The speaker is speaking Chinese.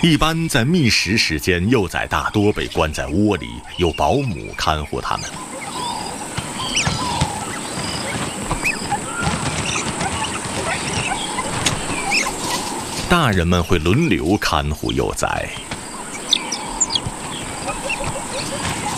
一般在觅食时间，幼崽大多被关在窝里，有保姆看护它们。大人们会轮流看护幼崽，